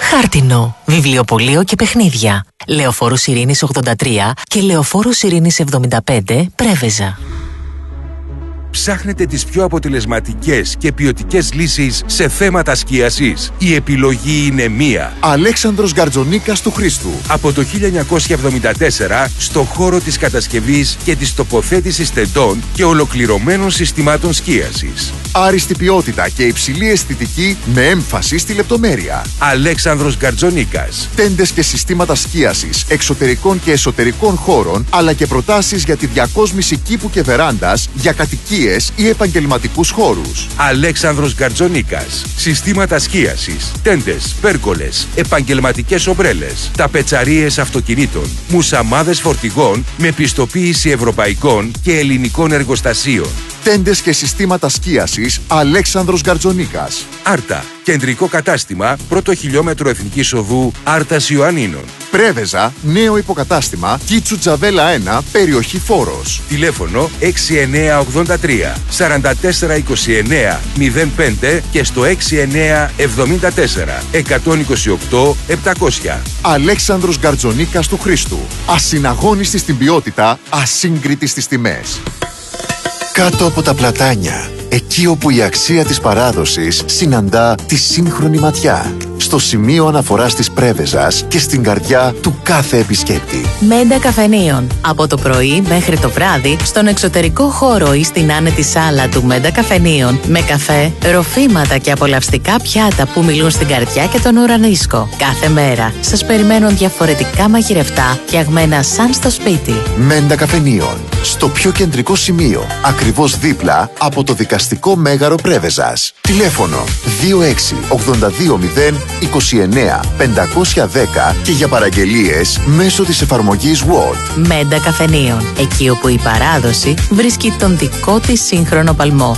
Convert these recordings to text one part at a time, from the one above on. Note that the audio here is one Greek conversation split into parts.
Χάρτινο, βιβλιοπωλείο και παιχνίδια. Λεωφόρος Ειρήνης 83 και Λεωφόρος Ειρήνης 75, Πρέβεζα. Ψάχνετε τις πιο αποτελεσματικές και ποιοτικές λύσεις σε θέματα σκίασης? Η επιλογή είναι μία. Αλέξανδρος Γκαρτζονίκας του Χρήστου. Από το 1974 στο χώρο της κατασκευής και της τοποθέτησης τεντών και ολοκληρωμένων συστημάτων σκίασης. Άριστη ποιότητα και υψηλή αισθητική με έμφαση στη λεπτομέρεια. Αλέξανδρος Γκαρτζονίκας. Τέντες και συστήματα σκίασης εξωτερικών και εσωτερικών χώρων, αλλά και προτάσεις για τη διακόσμηση κήπου και βεράντας για κατοικίες ή επαγγελματικούς χώρους. Αλέξανδρος Γκαρτζονίκας. Συστήματα σκίασης, τέντες, πέρκολες, επαγγελματικές ομπρέλες, ταπετσαρίες αυτοκινήτων, μουσαμάδες φορτηγών με πιστοποίηση ευρωπαϊκών και ελληνικών εργοστασίων. Τέντες και συστήματα σκίασης Αλέξανδρος Γκαρτζονίκας. Άρτα. Κεντρικό κατάστημα, πρώτο χιλιόμετρο Εθνικής Οδού Άρτας Ιωαννίνων. Πρέβεζα, νέο υποκατάστημα, Κίτσου Τζαβέλα 1, περιοχή Φόρος. Τηλέφωνο 6983 4429 05 και στο 6974 128 700. Αλέξανδρος Γκαρτζονίκας του Χρήστου. Ασυναγώνιστη στην ποιότητα, ασύγκριτη στις τιμές. Κάτω από τα πλατάνια, εκεί όπου η αξία της παράδοσης συναντά τη σύγχρονη ματιά. Στο σημείο αναφοράς της Πρέβεζας και στην καρδιά του κάθε επισκέπτη. Μέντα Καφενείων. Από το πρωί μέχρι το βράδυ, στον εξωτερικό χώρο ή στην άνετη σάλα του Μέντα Καφενείων, με καφέ, ροφήματα και απολαυστικά πιάτα που μιλούν στην καρδιά και τον ουρανίσκο. Κάθε μέρα σας περιμένουν διαφορετικά μαγειρευτά, φτιαγμένα σαν στο σπίτι. Μέντα Καφενείων. Στο πιο κεντρικό σημείο, ακριβώς δίπλα από το δικαστικό μέγαρο Πρέβεζας. Τηλέφωνο 2682 29 510 και για παραγγελίες μέσω της εφαρμογής Word. Μέντα Καφενείων. Εκεί όπου η παράδοση βρίσκει τον δικό της σύγχρονο παλμό.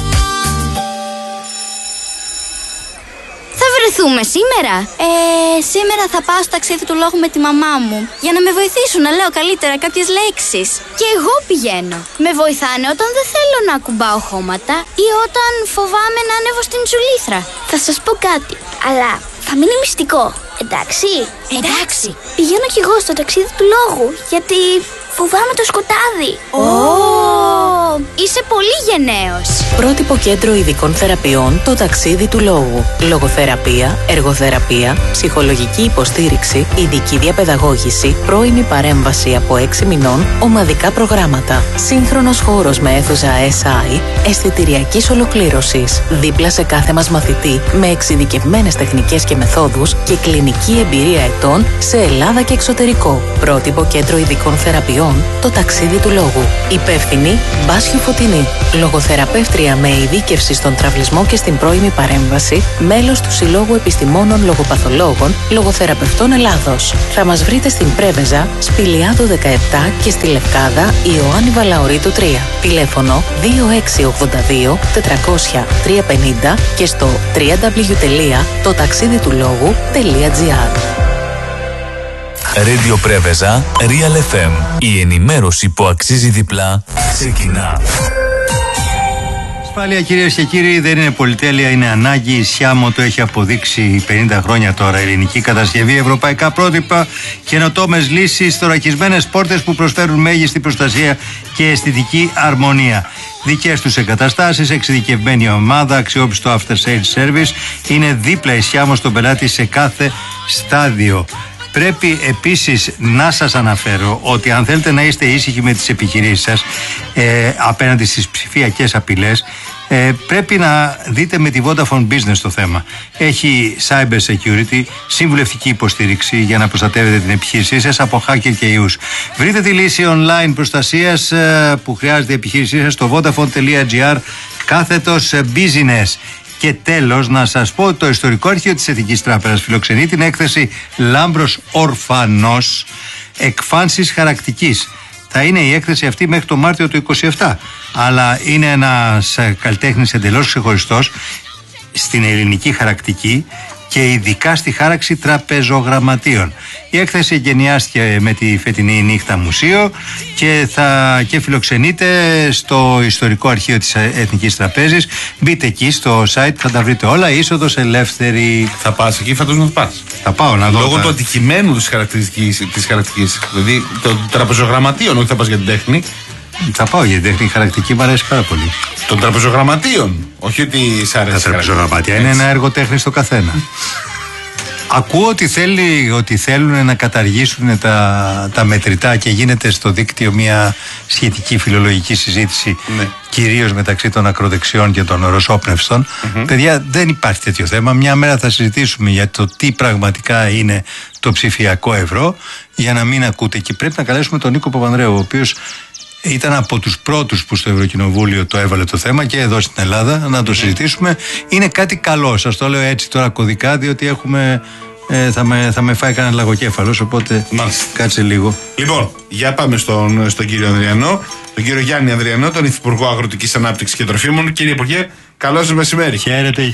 Θα βρεθούμε σήμερα? Σήμερα θα πάω στο ταξίδι του λόγου με τη μαμά μου για να με βοηθήσουν να λέω καλύτερα κάποιες λέξεις. Και εγώ πηγαίνω. Με βοηθάνε όταν δεν θέλω να ακουμπάω χώματα ή όταν φοβάμαι να ανέβω στην τσουλήθρα. Θα σας πω κάτι, αλλά θα μείνει μυστικό. Εντάξει? Εντάξει. Πηγαίνω κι εγώ στο ταξίδι του λόγου, γιατί φοβάμαι το σκοτάδι. Είσαι πολύ γενναίος. Πρότυπο κέντρο ειδικών θεραπείων, το ταξίδι του λόγου. Λογοθεραπεία, εργοθεραπεία, ψυχολογική υποστήριξη, ειδική διαπαιδαγώγηση, πρώιμη παρέμβαση από 6 μηνών, ομαδικά προγράμματα. Σύγχρονος χώρος με αίθουσα SI, αισθητηριακής ολοκλήρωσης. Δίπλα σε κάθε μας μαθητή, με εξειδικευμένες τεχνικές και μεθόδους και κλινική εμπειρία ετών σε Ελλάδα και εξωτερικό. Πρότυπο κέντρο ειδικών θεραπείων, το ταξίδι του λόγου. Υπεύθυνη Μπάσιο Φωτεινή. Λογοθεραπεύτρια με ειδίκευση στον τραυλισμό και στην πρώιμη παρέμβαση, μέλος του Συλλόγου Επιστημόνων Λογοπαθολόγων Λογοθεραπευτών Ελλάδος. Θα μας βρείτε στην Πρέβεζα, Σπηλιάδου 17 και στη Λευκάδα Ιωάννη Βαλαωρίτου 3. Τηλέφωνο 2682 400 350 και στο www.totaxiditulogou.gr. Radio Πρέβεζα, Real FM. Η ενημέρωση που αξίζει διπλά ξεκινά. Ασφάλεια, κυρίες και κύριοι, δεν είναι πολυτέλεια, είναι ανάγκη. Η Σιάμο το έχει αποδείξει 50 χρόνια τώρα. Ελληνική κατασκευή, ευρωπαϊκά πρότυπα, καινοτόμες λύσεις, θωρακισμένες πόρτες που προσφέρουν μέγιστη προστασία και αισθητική αρμονία. Δικές τους εγκαταστάσεις, εξειδικευμένη ομάδα, αξιόπιστο after sales service. Είναι δίπλα η Σιάμο στον πελάτη σε κάθε στάδιο. Πρέπει επίσης να σας αναφέρω ότι αν θέλετε να είστε ήσυχοι με τις επιχειρήσεις σας απέναντι στις ψηφιακές απειλές, πρέπει να δείτε με τη Vodafone Business το θέμα. Έχει cyber security, συμβουλευτική υποστήριξη για να προστατεύετε την επιχείρησή σας από hacker και ιούς. Βρείτε τη λύση online προστασίας που χρειάζεται η επιχείρησή σας στο vodafone.gr/business. Και τέλος, να σας πω, το ιστορικό αρχείο της Εθνικής Τράπεζας φιλοξενεί την έκθεση Λάμπρος Ορφανός, εκφάνσης χαρακτικής. Θα είναι η έκθεση αυτή μέχρι το Μάρτιο του 2027. Αλλά είναι ένας καλλιτέχνης εντελώς ξεχωριστός στην ελληνική χαρακτική και ειδικά στη χάραξη τραπεζογραμματίων. Η έκθεση εγκαινιάστηκε με τη φετινή νύχτα μουσείο και φιλοξενείται στο Ιστορικό Αρχείο της Εθνικής Τραπέζης. Μπείτε εκεί στο site, θα τα βρείτε όλα. Είσοδος ελεύθερη. Θα πας εκεί, φέτος να πας. Θα πάω να δω. Λόγω του αντικειμένου της χαρακτηριστικής. Δηλαδή των τραπεζογραμματίων, όχι θα πας για την τέχνη. Θα πάω για την τέχνη, χαρακτική μου αρέσει πάρα πολύ. Των τραπεζογραμματίων. Όχι ότι σ' αρέσει. Τα τραπεζογραμματία είναι ένα έργο τέχνης στο καθένα. Ακούω ότι θέλουν να καταργήσουν τα μετρητά και γίνεται στο δίκτυο μια σχετική φιλολογική συζήτηση, κυρίως μεταξύ των ακροδεξιών και των ρωσόπνευστων. Παιδιά, δεν υπάρχει τέτοιο θέμα. Μια μέρα θα συζητήσουμε για το τι πραγματικά είναι το ψηφιακό ευρώ, για να μην ακούτε. Και πρέπει να καλέσουμε τον Νίκο Παπανδρέου, ο οποίος ήταν από τους πρώτους που στο Ευρωκοινοβούλιο το έβαλε το θέμα και εδώ στην Ελλάδα, να το συζητήσουμε. Είναι κάτι καλό, σας το λέω έτσι τώρα κωδικά, διότι θα με φάει κανένα λαγοκέφαλος, οπότε κάτσε λίγο. Λοιπόν, για πάμε στον κύριο Ανδριανό, τον κύριο Γιάννη Ανδριανό, τον Υφυπουργό Αγροτικής Ανάπτυξης και Τροφίμων. Κύριε Υπουργέ, καλό σας μεσημέρι. Χαίρετε.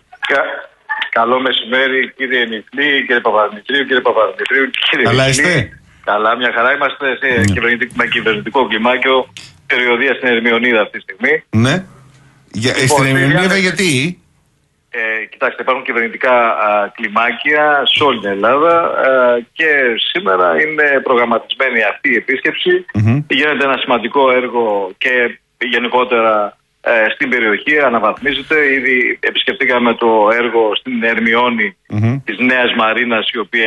Καλό μεσημέρι, κύριε Νιφλή, κύριε Παπαδημητρίου, κύριε Καλά είστε? Καλά, μια χαρά. Είμαστε με κυβερνητικό κλιμάκιο, περιοδία στην Ερμιονίδα αυτή τη στιγμή. Ναι. Στην Ερμιονίδα γιατί? Κοιτάξτε, υπάρχουν κυβερνητικά κλιμάκια σε όλη την Ελλάδα και σήμερα είναι προγραμματισμένη αυτή η επίσκεψη. Γίνεται ένα σημαντικό έργο και γενικότερα στην περιοχή, αναβαθμίζεται. Ήδη επισκεφτήκαμε το έργο στην Ερμιόνη της Νέας Μαρίνας, η οποία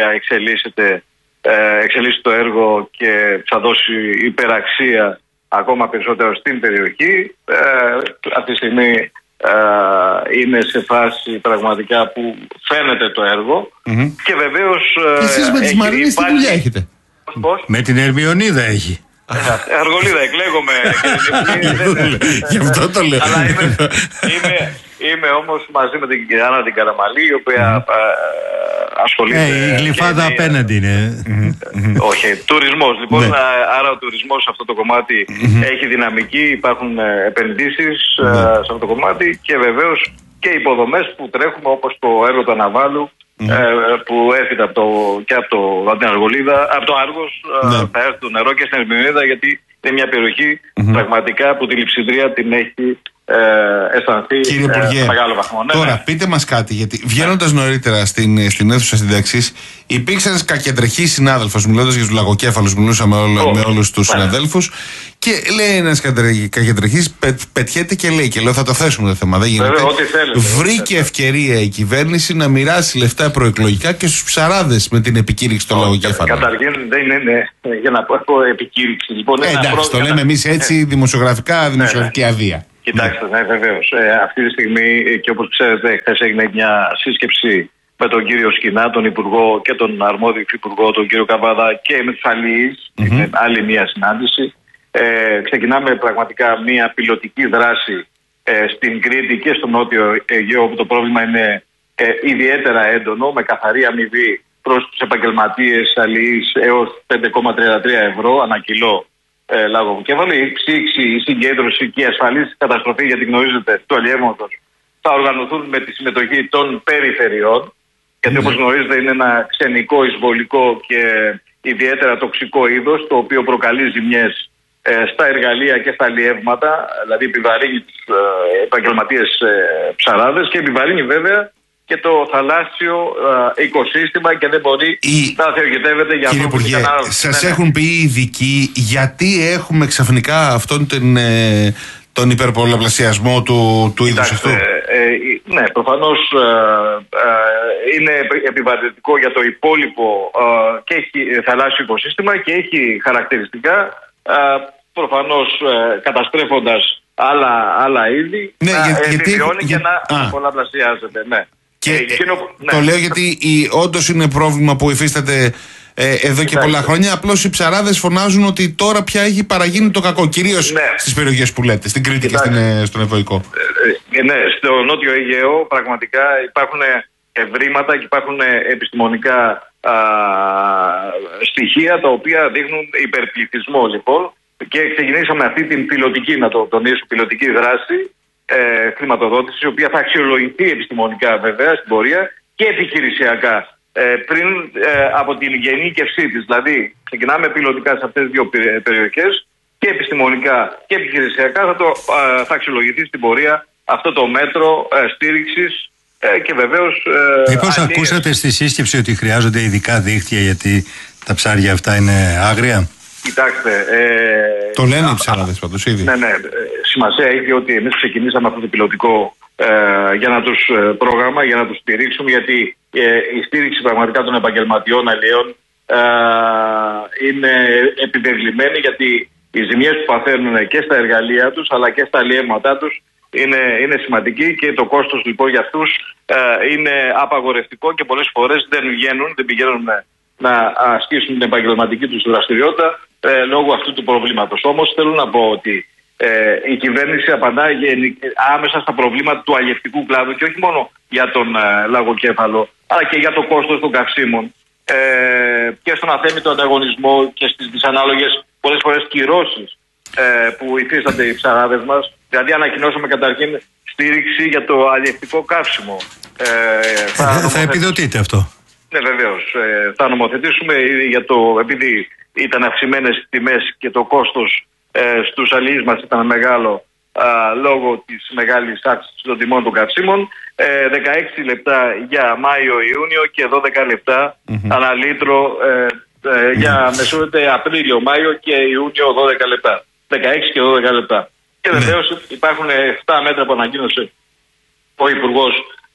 εξελίσσει το έργο και θα δώσει υπεραξία ακόμα περισσότερο στην περιοχή. Αυτή τη στιγμή είναι σε φάση πραγματικά που φαίνεται το έργο και βεβαίως εσείς με τις Μαρίνες τι δουλειά έχετε? Πώς? Με την Ερμιονίδα έχει. Αργολίδα, εκλέγομαι. Γι' αυτό το λέω. Αλλά είμαι όμως μαζί με την Άννα την Καραμαλή, η οποία ασχολείται. Η Γλυφάδα απέναντι είναι. Όχι, τουρισμός. Λοιπόν, άρα ο τουρισμός σε αυτό το κομμάτι έχει δυναμική, υπάρχουν επενδύσεις σε αυτό το κομμάτι και βεβαίως και υποδομές που τρέχουμε, όπως το έργο του Αναβάλου, που έρχεται από την Αργολίδα, από το Άργος, θα έρθει το νερό και στην Ερμιονίδα, γιατί είναι μια περιοχή πραγματικά που τη λειψιδρία την έχει αισθανθεί σε μεγάλο βαθμό. Τώρα πείτε μας κάτι, γιατί βγαίνοντας νωρίτερα στην αίθουσα συνταξής, υπήρξε ένας κακεντρεχής συνάδελφος, μιλώντας για τους λαγοκέφαλους, μιλούσαμε με όλους τους συναδέλφους, και λέει ένας κακεντρεχής, πετιέται και λέει, και λέω θα το θέσουμε το θέμα, δεν γίνεται. Βρήκε ευκαιρία η κυβέρνηση να μοιράσει λεφτά προεκλογικά και στους ψαράδες με την επικήρυξη των λαγοκέφαλων. Καταρχήν δεν είναι για να πω επικήρυξη. Λοιπόν, εντάξει, το λέμε εμείς έτσι δημοσιογραφικά, δημοσιογραφική αδεία. Κοιτάξτε, βεβαίως. Αυτή τη στιγμή, και όπως ξέρετε, χθες έγινε μια σύσκεψη με τον κύριο Σκινά, τον Υπουργό, και τον αρμόδιο Υφυπουργό, τον κύριο Καβάδα, και με τους αλληλείς. Είναι άλλη μια συνάντηση. Ξεκινάμε πραγματικά μια πιλωτική δράση στην Κρήτη και στο Νότιο Αιγαίο, όπου το πρόβλημα είναι ιδιαίτερα έντονο, με καθαρή αμοιβή προς τους επαγγελματίες αλληλείς έως 5,33 ευρώ ανά κιλό λαγοκέφαλο. Η ψήξη, η συγκέντρωση και η ασφαλής καταστροφή, γιατί γνωρίζετε, του αλλιεύματος θα οργανωθούν με τη συμμετοχή των περιφερειών, γιατί όπως γνωρίζετε είναι ένα ξενικό, εισβολικό και ιδιαίτερα τοξικό είδος, το οποίο προκαλεί ζημιές στα εργαλεία και στα αλλιεύματα, δηλαδή επιβαρύνει τους επαγγελματίες ψαράδες και επιβαρύνει βέβαια και το θαλάσσιο οικοσύστημα και δεν μπορεί να θεογητεύεται για αυτό που Υπουργέ, σας έχουν πει οι ειδικοί γιατί έχουμε ξαφνικά αυτόν τον υπερπολαπλασιασμό του είδους αυτού? Ναι, προφανώς είναι επιβαρυντικό για το υπόλοιπο και έχει θαλάσσιο οικοσύστημα και έχει χαρακτηριστικά προφανώς καταστρέφοντας άλλα είδη, επιβιώνει και να πολλαπλασιάζεται. Ναι. Το λέω γιατί όντως είναι πρόβλημα που υφίσταται εδώ και πολλά χρόνια. Απλώς οι ψαράδες φωνάζουν ότι τώρα πια έχει παραγίνει το κακό, κυρίως στις περιοχές που λέτε, στην Κρήτη και στον Ευρωϊκό. Ναι, στο Νότιο Αιγαίο πραγματικά υπάρχουν ευρήματα και υπάρχουν επιστημονικά στοιχεία τα οποία δείχνουν υπερπληθυσμό, λοιπόν, και ξεκινήσαμε αυτή την πιλωτική, να το τονίσω, πιλωτική δράση χρηματοδότηση, η οποία θα αξιολογηθεί επιστημονικά βέβαια στην πορεία και επιχειρησιακά πριν από την γενίκευσή της. Δηλαδή ξεκινάμε πιλωτικά σε αυτές τις δύο περιοχές και επιστημονικά και επιχειρησιακά θα αξιολογηθεί στην πορεία αυτό το μέτρο στήριξης και βεβαίως... Μήπως ακούσατε στη σύσκεψη ότι χρειάζονται ειδικά δίχτυα γιατί τα ψάρια αυτά είναι άγρια? Κοιτάξτε... το λένε οι ψάραδες πάντως ήδη. Ναι. Σημασία έχει ότι εμείς ξεκινήσαμε αυτό το πιλωτικό πρόγραμμα για να τους στηρίξουμε, γιατί η στήριξη πραγματικά των επαγγελματιών αλλιέων είναι επιβεβλημένη, γιατί οι ζημιές που παθαίνουν και στα εργαλεία τους αλλά και στα αλλιεύματά τους είναι σημαντική και το κόστος λοιπόν για αυτούς είναι απαγορευτικό και πολλές φορές δεν πηγαίνουν να ασκήσουν την επαγγελματική τους δραστηριότητα λόγω αυτού του προβλήματος. Όμως θέλω να πω ότι η κυβέρνηση απαντά άμεσα στα προβλήματα του αλλιευτικού κλάδου και όχι μόνο για τον λαγοκέφαλο, αλλά και για το κόστος των καυσίμων και στον αθέμητο ανταγωνισμό και στις δυσανάλογες πολλές φορές κυρώσεις που υφίστανται οι ψαράδες μας. Δηλαδή ανακοινώσαμε καταρχήν στήριξη για το αλλιευτικό καύσιμο. Θα επιδοτείτε αυτό? Ναι, βεβαίως. Θα νομοθετήσουμε επειδή ήταν αυξημένες τιμές και το κόστος στους αλλιείς μας ήταν μεγάλο λόγω της μεγάλης αύξησης των τιμών των καυσίμων. 16 λεπτά για Μάιο-Ιούνιο και 12 λεπτά ανά λίτρο για Απρίλιο-Μάιο και Ιούνιο 12 λεπτά. 16 και 12 λεπτά. Και βεβαίως υπάρχουν 7 μέτρα που ανακοίνωσε ο Υπουργός,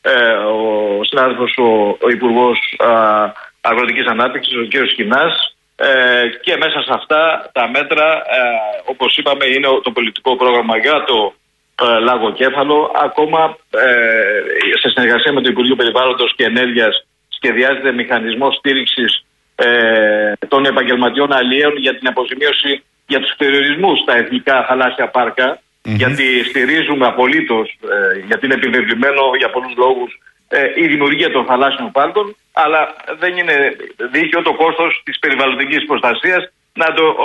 ο συνάδελφος ο Υπουργός Αγροτικής Ανάπτυξης, ο κ. Σκινάς, και μέσα σε αυτά τα μέτρα, όπως είπαμε, είναι το πολιτικό πρόγραμμα για το λαγοκέφαλο. Ακόμα σε συνεργασία με το Υπουργείο Περιβάλλοντος και Ενέργειας σχεδιάζεται μηχανισμός στήριξης των επαγγελματιών αλλιέων για την αποζημίωση για τους περιορισμούς στα εθνικά θαλάσσια πάρκα, γιατί στηρίζουμε απολύτως, γιατί είναι επιβεβλημένο για πολλούς λόγους η δημιουργία των θαλάσσιων πάρκων, αλλά δεν είναι δίκαιο το κόστος της περιβαλλοντικής προστασίας να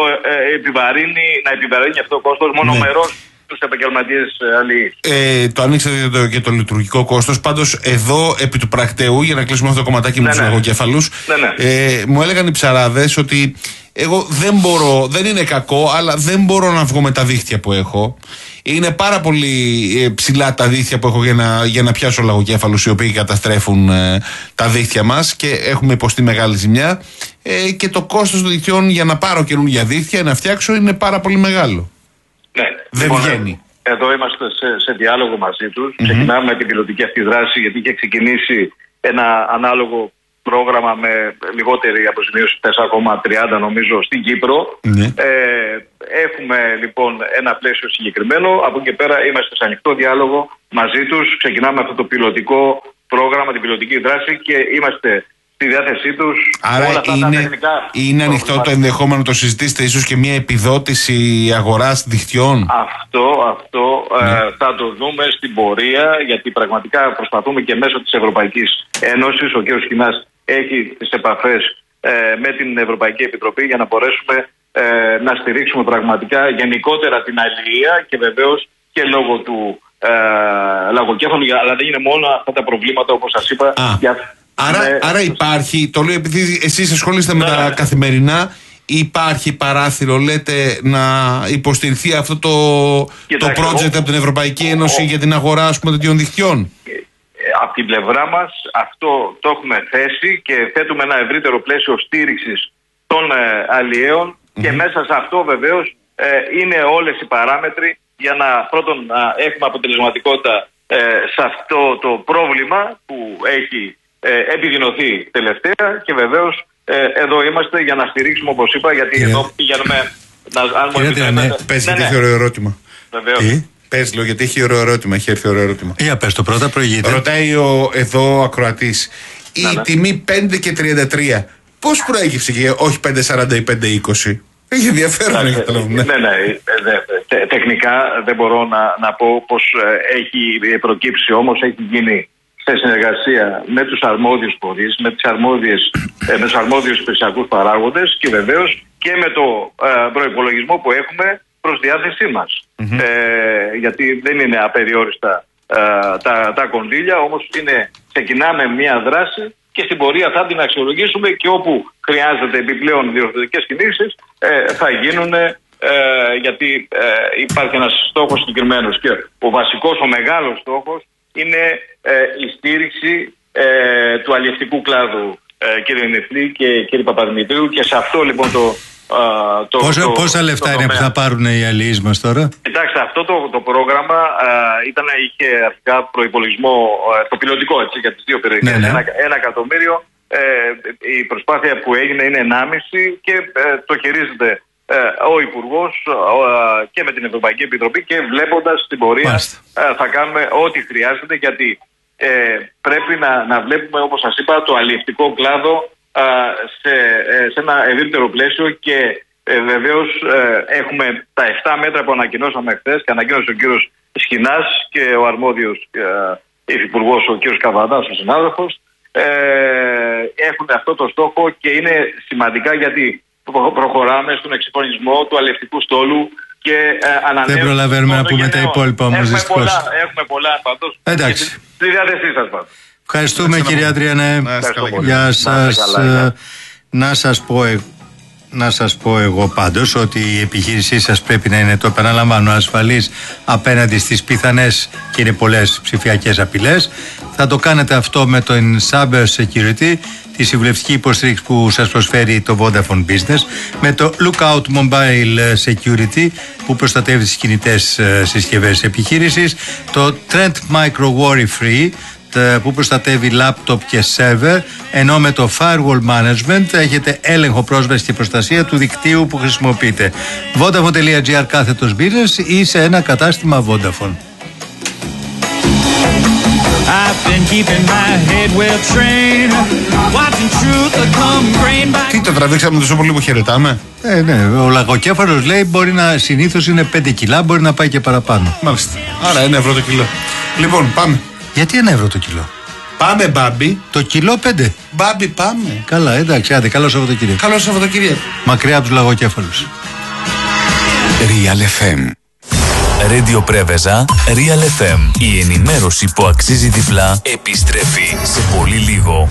επιβαρύνει αυτό το κόστος μονομερώς τους επαγγελματίες αλλιείς. Το ανοίξατε και το λειτουργικό κόστος. Πάντως εδώ επί του πρακτεού, για να κλείσουμε αυτό το κομματάκι με τους λαγοκέφαλους, μου έλεγαν οι ψαράδες ότι εγώ δεν είναι κακό, αλλά δεν μπορώ να βγω με τα δίχτυα που έχω. Είναι πάρα πολύ ψηλά τα δίχτυα που έχω για να πιάσω λαγοκέφαλους οι οποίοι καταστρέφουν τα δίχτυα μας και έχουμε υποστεί μεγάλη ζημιά, και το κόστος των δικτυών για να πάρω καινούργια δίχτυα, να φτιάξω, είναι πάρα πολύ μεγάλο. Ναι. Δεν βγαίνει. Εδώ είμαστε σε διάλογο μαζί τους. Ξεκινάμε με την πιλωτική αυτή δράση, γιατί είχε ξεκινήσει ένα ανάλογο πρόγραμμα με λιγότερη αποζημίωση, 4,30 νομίζω, στην Κύπρο. Έχουμε λοιπόν ένα πλαίσιο συγκεκριμένο. Από εκεί και πέρα είμαστε σε ανοιχτό διάλογο μαζί τους. Ξεκινάμε αυτό το πιλωτικό πρόγραμμα, την πιλωτική δράση, και είμαστε στη διάθεσή τους. Άρα όλα αυτά είναι ανοιχτό το ενδεχόμενο, το συζητήσετε, ίσως και μια επιδότηση αγοράς δικτυών? Αυτό θα το δούμε στην πορεία, γιατί πραγματικά προσπαθούμε και μέσω της Ευρωπαϊκής Ένωσης. Ο κ. Σκινάς έχει τις επαφές με την Ευρωπαϊκή Επιτροπή για να μπορέσουμε να στηρίξουμε πραγματικά γενικότερα την αλληλεία και βεβαίως και λόγω του λαγοκέφαλου, αλλά δεν είναι μόνο αυτά τα προβλήματα, όπως σας είπα. Άρα υπάρχει, το λέω επειδή εσείς ασχολείστε με τα καθημερινά, υπάρχει παράθυρο, λέτε, να υποστηριχθεί αυτό το project από την Ευρωπαϊκή Ένωση για την αγορά, ας πούμε, τέτοιων δικτυών? Από την πλευρά μας αυτό το έχουμε θέσει και θέτουμε ένα ευρύτερο πλαίσιο στήριξης των αλλιέων, και μέσα σε αυτό βεβαίως είναι όλες οι παράμετροι για να πρώτον να έχουμε αποτελεσματικότητα σε αυτό το πρόβλημα που έχει επιδεινωθεί τελευταία, και βεβαίως εδώ είμαστε για να στηρίξουμε, όπως είπα, γιατί εδώ πηγαίνουμε Πες, γιατί έχει ωραίο ερώτημα. Βεβαίως. Πες, λέω, γιατί έχει ωραίο ερώτημα, έχει έρθει ωραίο ερώτημα. Για πες το πρώτα, προηγείται. Ρωτάει εδώ ο ακροατής, η τιμή 5 και 33 πώς προέκυψε και όχι 5,40 ή 5,20? Έχει ενδιαφέρον. Τεχνικά δεν μπορώ να πω πώς έχει προκύψει, όμως έχει γίνει σε συνεργασία με τους αρμόδιους φορείς, με τους αρμόδιους υπηρεσιακούς παράγοντες και βεβαίως και με το προϋπολογισμό που έχουμε προς διάθεσή μας. Γιατί δεν είναι απεριόριστα τα κονδύλια, όμως είναι ξεκινάμε μια δράση και στην πορεία θα την αξιολογήσουμε και όπου χρειάζεται επιπλέον διορθωτικές κινήσεις θα γίνουν, γιατί υπάρχει ένας στόχος συγκεκριμένος και ο βασικός, ο μεγάλος στόχος είναι η στήριξη του αλλιευτικού κλάδου, κύριε Νεφλή και κύριε Παπαδημητρίου, και σε αυτό λοιπόν πόσα λεφτά είναι που θα πάρουν οι αλληλείς μας τώρα? Κοιτάξτε, αυτό το πρόγραμμα είχε αρχικά προϋπολογισμό, το πιλωτικό, έτσι, για τις δύο περιοχές, 1 εκατομμύριο. Η προσπάθεια που έγινε είναι 1,5 και το χειρίζεται ο Υπουργός και με την Ευρωπαϊκή Επιτροπή, και βλέποντας την πορεία θα κάνουμε ό,τι χρειάζεται, γιατί πρέπει να βλέπουμε, όπως σας είπα, το αλλιευτικό κλάδο σε ένα ευρύτερο πλαίσιο, και βεβαίως έχουμε τα 7 μέτρα που ανακοινώσαμε χθες και ανακοίνωσε ο κύριος Σχοινάς και ο αρμόδιος υφυπουργός, ο κύριος Καβαδάς, ο συνάδελφος, έχουν αυτό το στόχο και είναι σημαντικά, γιατί προχωράμε στον εξυγχρονισμό του αλλιευτικού στόλου και ανανέωση. Δεν προλαβαίνουμε να πούμε τα υπόλοιπα όμως, δυστυχώς. Έχουμε πολλά πάντως. Εντάξει. Στη διάθεσή σας πάντως. Ευχαριστούμε, κυρία Αντριανέ. Γεια σας. Να σας πω εγώ πάντως ότι η επιχείρησή σας πρέπει να είναι, το επαναλαμβάνω, ασφαλής απέναντι στις πιθανές, και είναι πολλές, ψηφιακές απειλές. Θα το κάνετε αυτό με το Cyber Security, τη συμβουλευτική υποστήριξη που σας προσφέρει το Vodafone Business, με το Lookout Mobile Security που προστατεύει τις κινητές συσκευές επιχείρησης, το Trend Micro Worry Free που προστατεύει λάπτοπ και σερβερ, ενώ με το Firewall Management έχετε έλεγχο, πρόσβαση και προστασία του δικτύου που χρησιμοποιείτε. Vodafone.gr/business ή σε ένα κατάστημα Vodafone. Τι, το τραβήξαμε τόσο πολύ που χαιρετάμε? Ναι, ο Λαγοκέφαλος λέει μπορεί να, συνήθως είναι 5 κιλά, μπορεί να πάει και παραπάνω. Μάλιστα. Άρα 1 ευρώ το κιλό. Λοιπόν, πάμε. Γιατί 1 ευρώ το κιλό? Πάμε, Μπάμπη. Το κιλό 5. Μπάμπη, πάμε. Καλά, εντάξει, άντε, καλό Σαββατοκύριακο. Καλό Σαββατοκύριακο. Μακριά από τους Λαγοκέφαλους. Real FM. Radio Πρέβεζα, Real FM. Η ενημέρωση που αξίζει διπλά επιστρέφει σε πολύ λίγο.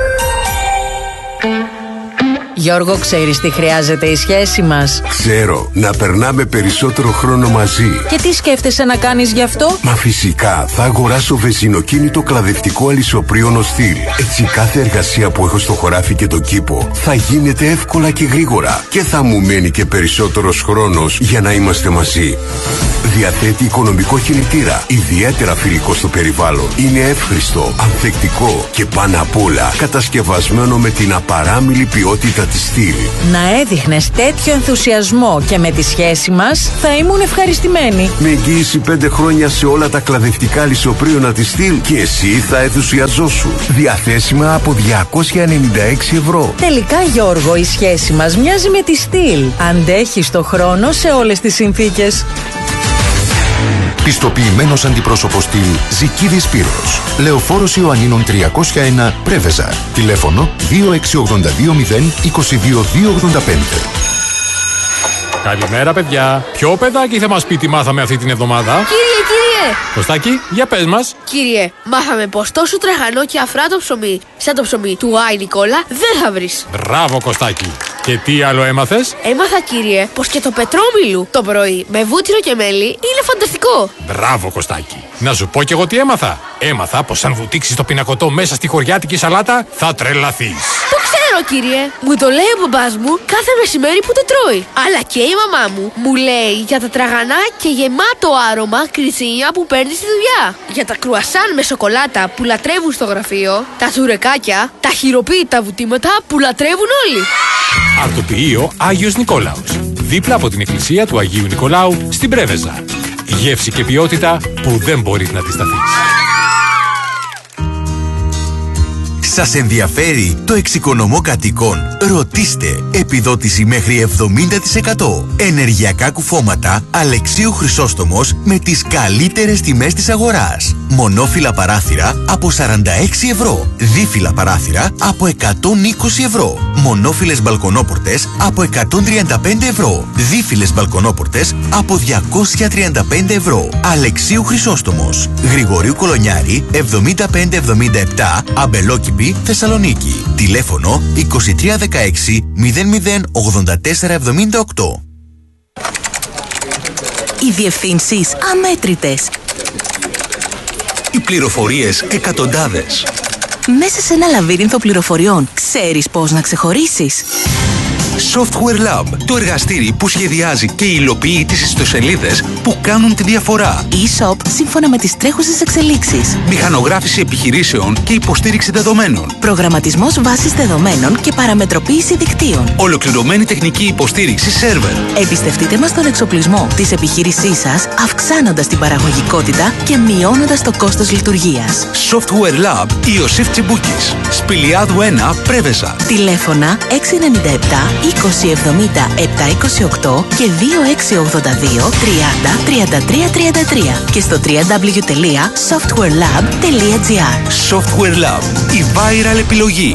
Γιώργο, ξέρεις τι χρειάζεται η σχέση μας? Ξέρω, να περνάμε περισσότερο χρόνο μαζί. Και τι σκέφτεσαι να κάνεις γι' αυτό? Μα φυσικά, θα αγοράσω βενζινοκίνητο κλαδευτικό αλυσοπρίωνο στυλ. Έτσι κάθε εργασία που έχω στο χωράφι και τον κήπο θα γίνεται εύκολα και γρήγορα. Και θα μου μένει και περισσότερος χρόνος για να είμαστε μαζί. Διαθέτει οικονομικό κινητήρα, ιδιαίτερα φιλικό στο περιβάλλον. Είναι εύχριστο, ανθεκτικό και πάνω απ' όλα κατασκευασμένο με την απαράμιλη ποιότητα της στυλ. Να έδειχνες τέτοιο ενθουσιασμό και με τη σχέση μας θα ήμουν ευχαριστημένη. Με εγγύηση 5 χρόνια σε όλα τα κλαδευτικά λισοπρίωνα της στυλ και εσύ θα ενθουσιαζόσουν. Διαθέσιμα από 296 ευρώ. Τελικά, Γιώργο, η σχέση μας μοιάζει με τη στυλ. Αντέχει στο χρόνο σε όλες τις συνθήκες. Πιστοποιημένος αντιπρόσωπος στυλ Ζικίδης Σπύρος. Λεωφόρος Ιωαννίνων 301 Πρέβεζα. Τηλέφωνο 2682 022 285. Καλημέρα, παιδιά. Ποιο παιδάκι θα μας πει τι μάθαμε αυτή την εβδομάδα? Κύριε! Κωστάκη, για πες μας. Κύριε, μάθαμε πως τόσο τρεχανό και αφράτο ψωμί, σαν το ψωμί του Άι Νικόλα, δεν θα βρεις. Μπράβο, Κωστάκη. Και τι άλλο έμαθες? Έμαθα, κύριε, πως και το πετρόμιλου το πρωί με βούτυρο και μέλι είναι φανταστικό. Μπράβο, Κωστάκη. Να σου πω κι εγώ τι έμαθα. Έμαθα πως αν βουτήξεις το πινακωτό μέσα στη χωριάτικη σαλάτα θα τρελαθείς. Το ξέρω, κύριε. Μου το λέει ο μπαμπάς μου κάθε μεσημέρι που το τρώει. Αλλά και η μαμά μου λέει για τα τραγανά και γεμάτο άρωμα κριτσίνια που παίρνει στη δουλειά. Για τα κρουασάν με σοκολάτα που λατρεύουν στο γραφείο. Τα τσουρεκάκια, τα χειροποίητα βουτήματα που λατρεύουν όλοι. Αρτοποιείο Άγιος Νικόλαος. Δίπλα από την εκκλησία του Αγίου Νικολάου στην Πρέβεζα. Γεύση και ποιότητα που δεν μπορείς να αντισταθείς. Σας ενδιαφέρει το εξοικονομώ κατοίκων? Ρωτήστε. Επιδότηση μέχρι 70%. Ενεργειακά κουφώματα Αλεξίου Χρυσόστομος με τις καλύτερες τιμές της αγοράς. Μονόφυλλα παράθυρα από 46 ευρώ. Δίφυλλα παράθυρα από 120 ευρώ. Μονόφυλλες μπαλκονόπορτες από 135 ευρώ. Δίφυλλες μπαλκονόπορτες από 235 ευρώ. Αλεξίου Χρυσόστομος. Γρηγορίου Κολονιάρη 7577, Αμπελόκηπη, Θεσσαλονίκη. Τηλέφωνο 2316 008478. Οι διευθύνσεις αμέτρητες. Οι πληροφορίες εκατοντάδες. Μέσα σε ένα λαβύρινθο πληροφοριών, ξέρεις πώς να ξεχωρίσεις? Software Lab, το εργαστήρι που σχεδιάζει και υλοποιεί τις ιστοσελίδες που κάνουν τη διαφορά. E-shop σύμφωνα με τις τρέχουσες εξελίξεις. Μηχανογράφηση επιχειρήσεων και υποστήριξη δεδομένων. Προγραμματισμός βάσης δεδομένων και παραμετροποίηση δικτύων. Ολοκληρωμένη τεχνική υποστήριξη σερβερ. Εμπιστευτείτε μας τον εξοπλισμό της επιχείρησής σας, αυξάνοντας την παραγωγικότητα και μειώνοντας το κόστος λειτουργίας. Software Lab Ιωσήφ Τσιμπούκης. Σπηλιάδου 1, Πρέβεζα. Τηλέφωνα 697 2070 728 και 2682 30 33 33 και στο www.softwarelab.gr. Software Lab, η viral επιλογή.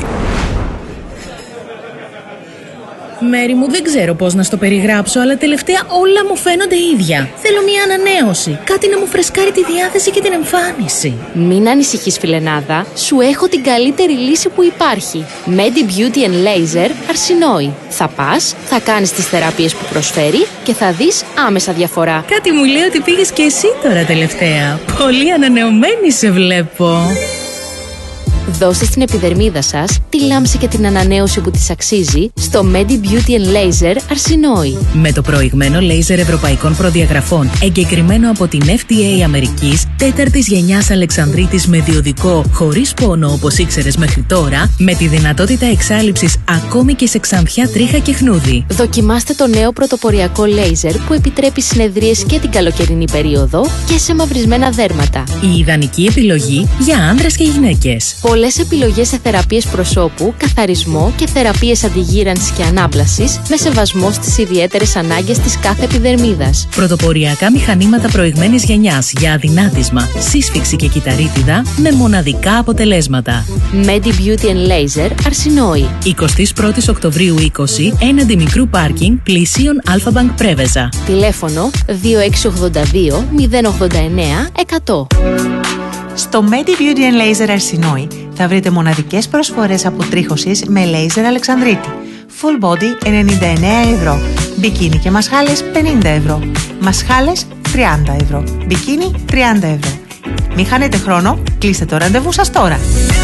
Μέρη μου, δεν ξέρω πώς να στο περιγράψω, αλλά τελευταία όλα μου φαίνονται ίδια. Θέλω μια ανανέωση. Κάτι να μου φρεσκάρει τη διάθεση και την εμφάνιση. Μην ανησυχείς, φιλενάδα. Σου έχω την καλύτερη λύση που υπάρχει. Medi Beauty and Laser Αρσινόη. Θα πας, θα κάνεις τις θεραπείες που προσφέρει και θα δεις άμεσα διαφορά. Κάτι μου λέει ότι πήγες και εσύ τώρα τελευταία. Πολύ ανανεωμένη σε βλέπω. Δώστε στην επιδερμίδα σας τη λάμψη και την ανανέωση που της αξίζει στο Medi Beauty and Laser Αρσινόη. Με το προηγμένο λέιζερ ευρωπαϊκών προδιαγραφών, εγκεκριμένο από την FDA Αμερικής, 4ης γενιάς Αλεξανδρίτης με διοδικό, χωρίς πόνο όπως ήξερες μέχρι τώρα, με τη δυνατότητα εξάλειψης ακόμη και σε ξανθιά, τρίχα και χνούδι. Δοκιμάστε το νέο πρωτοποριακό λέιζερ που επιτρέπει συνεδρίες και την καλοκαιρινή περίοδο και σε μαυρισμένα δέρματα. Η ιδανική επιλογή για άνδρες και γυναίκες. Πολλές επιλογές σε θεραπείες προσώπου, καθαρισμό και θεραπείες αντιγύρανσης και ανάπλασης με σεβασμό στις ιδιαίτερες ανάγκες της κάθε επιδερμίδας. Πρωτοποριακά μηχανήματα προηγμένης γενιάς για αδυνάτισμα, σύσφυξη και κυταρίτιδα με μοναδικά αποτελέσματα. Medi Beauty and Laser Αρσινόη. 21 Οκτωβρίου 20, έναντι μικρού πάρκινγκ πλησίων Αλφα-Μπανκ Πρέβεζα. Τηλέφωνο 2682 089 100. Στο Medi Beauty and Laser Αρσινόη θα βρείτε μοναδικές προσφορές αποτρίχωσης με λέιζερ Αλεξανδρίτη. Full body 99 ευρώ. Μπικίνι και μασχάλες 50 ευρώ. Μασχάλες 30 ευρώ. Μπικίνι 30 ευρώ. Μην χάνετε χρόνο, κλείστε το ραντεβού σας τώρα.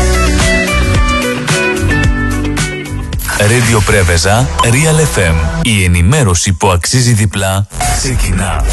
Radio Πρέβεζα, Real FM. Η ενημέρωση που αξίζει διπλά ξεκινά.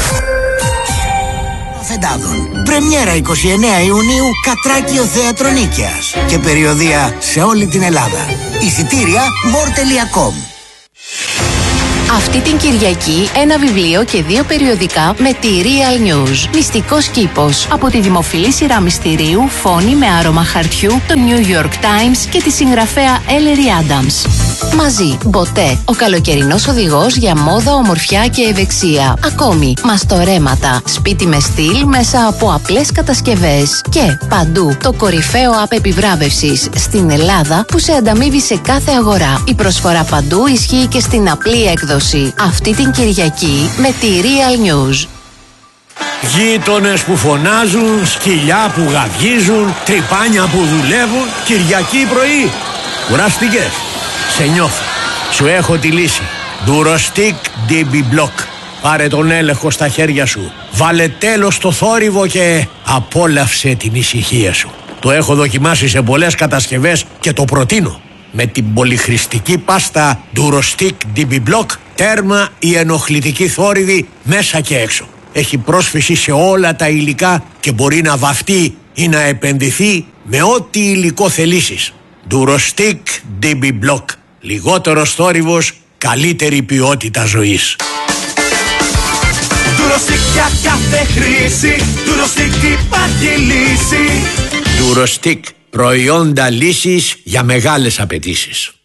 Φεντάδων. Πρεμιέρα 29 Ιουνίου, Κατράκιο Θέατρο Νίκαιας. Και περιοδεία σε όλη την Ελλάδα. Εισιτήρια more.com. Αυτή την Κυριακή ένα βιβλίο και 2 περιοδικά με τη Real News. Μυστικός κήπος. Από τη δημοφιλή σειρά μυστηρίου Φόνη με άρωμα χαρτιού, το New York Times και τη συγγραφέα Ellery Adams. Μαζί, Μποτέ, ο καλοκαιρινός οδηγός για μόδα, ομορφιά και ευεξία. Ακόμη, μαστορέματα, σπίτι με στυλ μέσα από απλές κατασκευές. Και παντού, το κορυφαίο app επιβράβευσης στην Ελλάδα που σε ανταμείβει σε κάθε αγορά. Η προσφορά παντού ισχύει και στην απλή έκδοση. Αυτή την Κυριακή με τη Real News. Γείτονες που φωνάζουν, σκυλιά που γαβγίζουν, τρυπάνια που δουλεύουν. Κυριακή πρωί. Κουράστηκες? Σε νιώθω. Σου έχω τη λύση. Durostic DB Block. Πάρε τον έλεγχο στα χέρια σου. Βάλε τέλος στο θόρυβο και απόλαυσε την ησυχία σου. Το έχω δοκιμάσει σε πολλές κατασκευές και το προτείνω. Με την πολυχρηστική πάστα Durostic DB Block, τέρμα η ενοχλητική θόρυβη μέσα και έξω. Έχει πρόσφυση σε όλα τα υλικά και μπορεί να βαφτεί ή να επενδυθεί με ό,τι υλικό θελήσεις. Durostic DB Block. Λιγότερος θόρυβος, καλύτερη ποιότητα ζωής. Durostic για κάθε χρήση. Durostic υπάρχει λύση. Durostic. Προϊόντα λύσης για μεγάλες απαιτήσεις.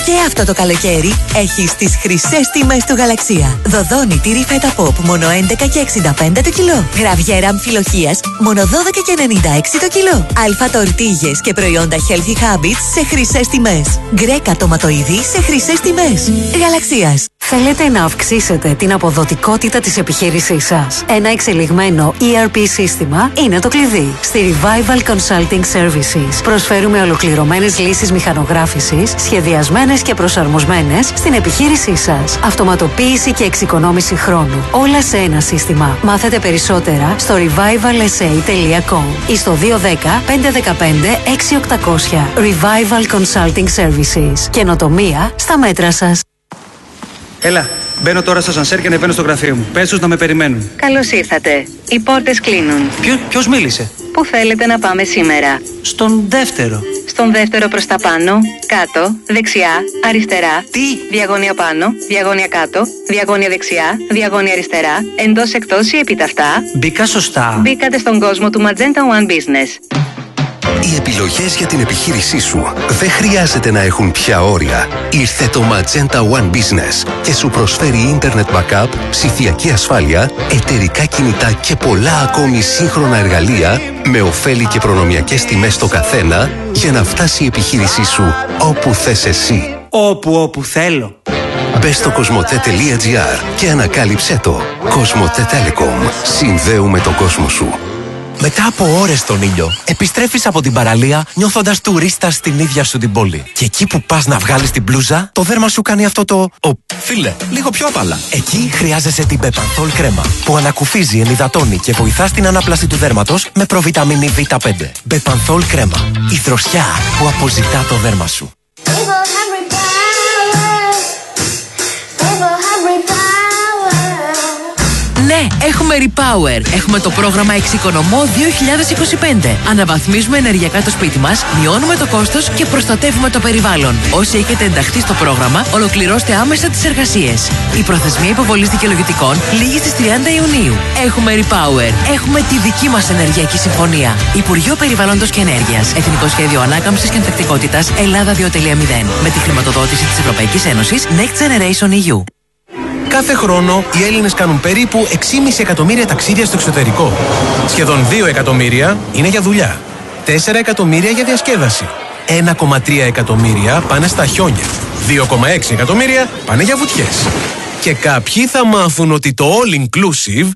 Και αυτό το καλοκαίρι έχεις τις χρυσές τιμές του Γαλαξία. Δοδόνη τυρί φέτα pop μόνο 11,65 το κιλό. Γραβιέρα αμφιλοχίας μόνο 12,96 το κιλό. Αλφα τορτίγες και προϊόντα Healthy Habits σε χρυσές τιμές. Γκρέκα τοματοειδή σε χρυσές τιμές. Γαλαξίας. Θέλετε να αυξήσετε την αποδοτικότητα της επιχείρησής σας? Ένα εξελιγμένο ERP σύστημα είναι το κλειδί. Στη Revival Consulting Services προσφέρουμε ολοκληρωμένες λύσεις μηχανογράφησης, σχεδιασμένες και προσαρμοσμένες στην επιχείρησή σας. Αυτοματοποίηση και εξοικονόμηση χρόνου. Όλα σε ένα σύστημα. Μάθετε περισσότερα στο revivalsa.com ή στο 210 515 6800. Revival Consulting Services. Καινοτομία στα μέτρα σας. Έλα, μπαίνω τώρα στο σανσέρ και ανεβαίνω στο γραφείο μου. Πες τους να με περιμένουν. Καλώς ήρθατε. Οι πόρτες κλείνουν. Ποιος μίλησε? Πού θέλετε να πάμε σήμερα? Στον δεύτερο. Στον δεύτερο προς τα πάνω, κάτω, δεξιά, αριστερά. Τι? Διαγώνια πάνω, διαγώνια κάτω, διαγώνια δεξιά, διαγώνια αριστερά, εντός εκτός ή επίταυτα. Μπήκα σωστά. Μπήκατε στον κόσμο του Magenta One Business. Οι επιλογές για την επιχείρησή σου δεν χρειάζεται να έχουν πια όρια. Ήρθε το Magenta One Business και σου προσφέρει Internet Backup, ψηφιακή ασφάλεια, εταιρικά κινητά και πολλά ακόμη σύγχρονα εργαλεία με ωφέλη και προνομιακές τιμές στο καθένα για να φτάσει η επιχείρησή σου όπου θες εσύ. Όπου θέλω. Μπες στο cosmote.gr και ανακάλυψέ το. Cosmote Telecom. Συνδέουμε τον κόσμο σου. Μετά από ώρες στον ήλιο, επιστρέφεις από την παραλία νιώθοντας τουρίστας στην ίδια σου την πόλη. Και εκεί που πας να βγάλεις την μπλούζα, το δέρμα σου κάνει αυτό το... Φίλε, λίγο πιο απαλά. Εκεί χρειάζεσαι την Bepanthol κρέμα, που ανακουφίζει, ενυδατώνει και βοηθά στην ανάπλαση του δέρματος με προβιταμίνη Β5. Bepanthol κρέμα. Η δροσιά που αποζητά το δέρμα σου. Ναι, έχουμε Repower. Έχουμε το πρόγραμμα Εξοικονομώ 2025. Αναβαθμίζουμε ενεργειακά το σπίτι μας, μειώνουμε το κόστος και προστατεύουμε το περιβάλλον. Όσοι έχετε ενταχθεί στο πρόγραμμα, ολοκληρώστε άμεσα τις εργασίες. Η προθεσμία υποβολής δικαιολογητικών λήγει στις 30 Ιουνίου. Έχουμε Repower. Έχουμε τη δική μας ενεργειακή συμφωνία. Υπουργείο Περιβάλλοντος και Ενέργειας. Εθνικό Σχέδιο Ανάκαμψης και Ανθεκτικότητας Ελλάδα 2.0. Με τη χρηματοδότηση της Ευρωπαϊκής Ένωσης Next Generation EU. Κάθε χρόνο οι Έλληνες κάνουν περίπου 6,5 εκατομμύρια ταξίδια στο εξωτερικό. Σχεδόν 2 εκατομμύρια είναι για δουλειά. 4 εκατομμύρια για διασκέδαση. 1,3 εκατομμύρια πάνε στα χιόνια. 2,6 εκατομμύρια πάνε για βουτιές. Και κάποιοι θα μάθουν ότι το all inclusive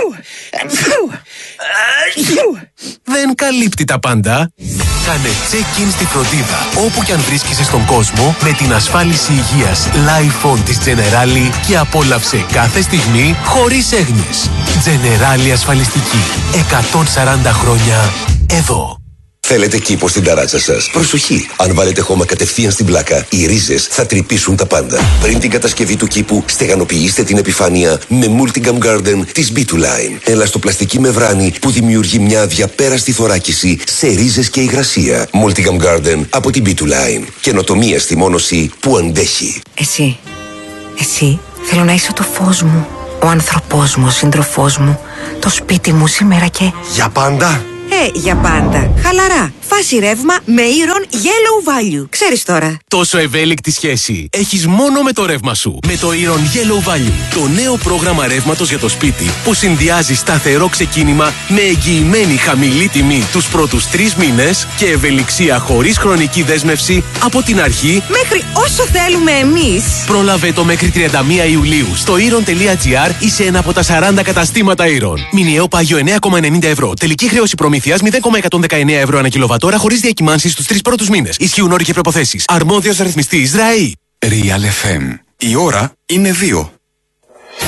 δεν καλύπτει τα πάντα. Κάνε check-in στη φροντίδα όπου κι αν βρίσκεσαι στον κόσμο με την ασφάλιση υγείας Life On της Generali και απόλαυσε κάθε στιγμή χωρίς έγνοιες. Generali ασφαλιστική. 140 χρόνια εδώ. Θέλετε κήπο στην ταράτσα σας? Προσοχή! Αν βάλετε χώμα κατευθείαν στην πλάκα, οι ρίζες θα τρυπήσουν τα πάντα. Πριν την κατασκευή του κήπου, στεγανοποιήστε την επιφάνεια με Multigam Garden της B2Line. Ελαστοπλαστική μεμβράνη που δημιουργεί μια αδιαπέραστη θωράκιση σε ρίζες και υγρασία. Multigam Garden από την B2Line. Καινοτομία στη μόνωση που αντέχει. Εσύ θέλω να είσαι το φως μου, ο άνθρωπός μου, ο σύντροφός μου, το σπίτι μου σήμερα και... Για πάντα! Για πάντα. Χαλαρά. Φάση ρεύμα με Iron Yellow Value. Ξέρεις τώρα. Τόσο ευέλικτη σχέση έχεις μόνο με το ρεύμα σου. Με το Iron Yellow Value. Το νέο πρόγραμμα ρεύματος για το σπίτι που συνδυάζει σταθερό ξεκίνημα με εγγυημένη χαμηλή τιμή τους πρώτους 3 μήνες και ευελιξία χωρίς χρονική δέσμευση από την αρχή μέχρι όσο θέλουμε εμείς. Πρόλαβε το μέχρι 31 Ιουλίου στο iron.gr ή σε ένα από τα 40 καταστήματα Iron. Μηνιαίο πάγιο 9,90 ευρώ. Τελική χρέωση προμήθειας 0,119 ευρώ ανά κιλοβατόρα χωρίς διακυμάνσεις στους 3 πρώτους μήνες. Ισχύουν όροι και προϋποθέσεις. Αρμόδιος ρυθμιστής ΡΑΗ. Real FM. Η ώρα είναι 2.